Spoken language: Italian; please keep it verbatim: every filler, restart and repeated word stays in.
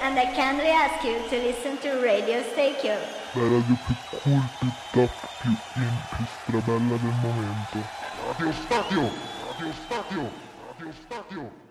and I kindly ask you to listen to Radio Staycure. La radio più cool, più top, più in, più strabella del momento. Radio Stadio! Radio Stadio! Radio Stadio!